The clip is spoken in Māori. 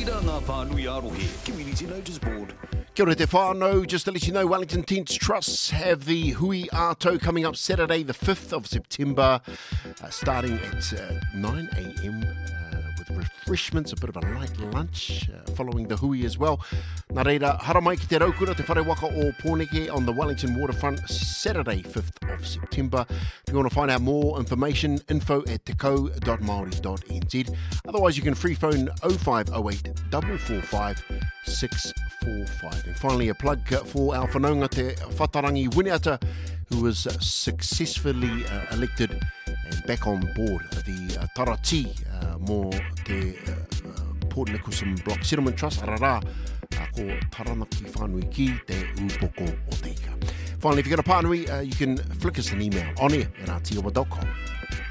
Reira ngā whānui arohe, Community Notice Board. Kia ora te whānau, just to let you know, Wellington Tents Trusts have the Hui Ato coming up Saturday the 5th of September, starting at 9 a.m. With refreshments, a bit of a light lunch, following the Hui as well. Nā reira, hara mai ki te raukura, te whare waka o Pōneke on the Wellington Waterfront, Saturday 5th of September. If you want to find out more information, info@tekau.maori.nz. Otherwise, you can free phone 0508 445 645. And finally, a plug for our whanaunga te Whatarangi Wineata, who was successfully elected and back on board the Tarati mō te Port Nicholson Block Settlement Trust, arara, ko Taranaki whānui ki te upoko o teika. Finally, if you've got a pānui, you can flick us an email on air@aotearoa.com.